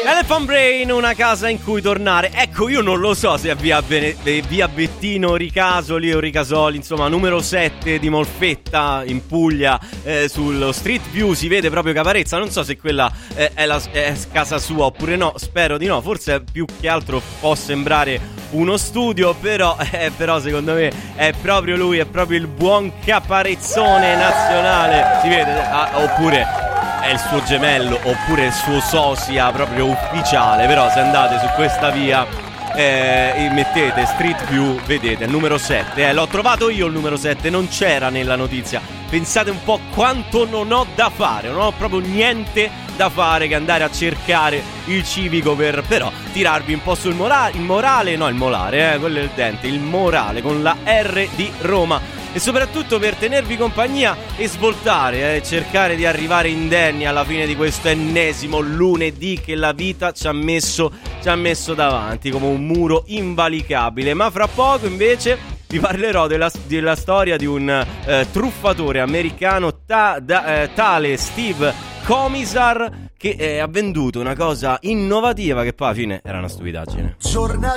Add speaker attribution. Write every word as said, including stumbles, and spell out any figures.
Speaker 1: Elephant Brain, una casa in cui tornare. Ecco, io non lo so se è via, Bene- via Bettino Ricasoli o Ricasoli, insomma, numero sette di Molfetta in Puglia, eh, sullo Street View si vede proprio Caparezza. Non so se quella eh, è, la, è casa sua oppure no, spero di no. Forse più che altro può sembrare uno studio, però, eh, però secondo me è proprio lui, è proprio il buon Caparezzone nazionale. Si vede, ah, oppure è il suo gemello, oppure il suo sosia proprio ufficiale. Però se andate su questa via eh, mettete Street View, vedete il numero sette, eh, l'ho trovato io il numero sette, non c'era nella notizia. Pensate un po' quanto non ho da fare, non ho proprio niente da fare che andare a cercare il civico per però tirarvi un po' sul morale, il morale, no il molare, eh, quello è il dente, il morale con la R di Roma. E soprattutto per tenervi compagnia e svoltare, eh, cercare di arrivare indenni alla fine di questo ennesimo lunedì che la vita ci ha messo, ci ha messo davanti come un muro invalicabile. Ma fra poco invece vi parlerò della, della storia di un eh, truffatore americano ta, da, eh, tale Steve Comisar, che eh, ha venduto una cosa innovativa che poi alla fine era una stupidaggine.
Speaker 2: Giornata